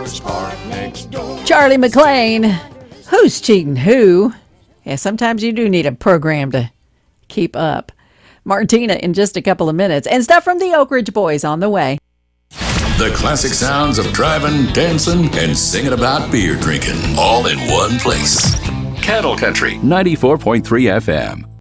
Charlie McClain. Who's cheating who? Yeah, sometimes you do need a program to keep up. Martina in just a couple of minutes. And stuff from the Oak Ridge Boys on the way. The classic sounds of driving, dancing, and singing about beer drinking. All in one place. Cattle Country 94.3 FM.